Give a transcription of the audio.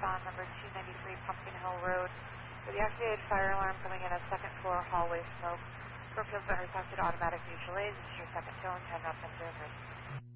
on number 293 Pumpkin Hill Road for the activated fire alarm coming in at second floor hallway smoke. Brookfield's been requested automatic mutual aid. This is your second tone, 10 up and 0.